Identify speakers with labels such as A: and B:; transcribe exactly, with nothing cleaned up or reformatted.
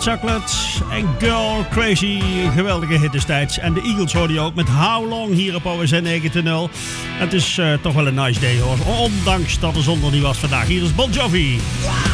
A: Chocolate en Girl Crazy. Geweldige hit destijds. En de Eagles hoorde je ook met How Long hier op O S N negen nul. Het is uh, toch wel een nice day hoor. Ondanks dat de zon er niet was vandaag. Hier is Bon Jovi.